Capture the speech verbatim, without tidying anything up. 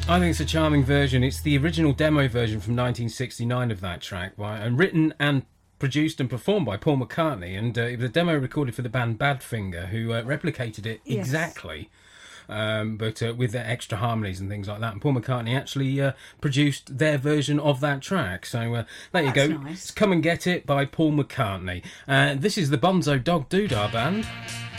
I think it's a charming version. It's the original demo version from nineteen sixty-nine of that track, by, and written and produced and performed by Paul McCartney. And uh, it was a demo recorded for the band Badfinger, who uh, replicated it Yes. exactly, um, but uh, with their extra harmonies and things like that. And Paul McCartney actually uh, produced their version of that track. So uh, there you That's go. nice. It's Come and Get It by Paul McCartney. Uh, this is the Bonzo Dog Doodah Band.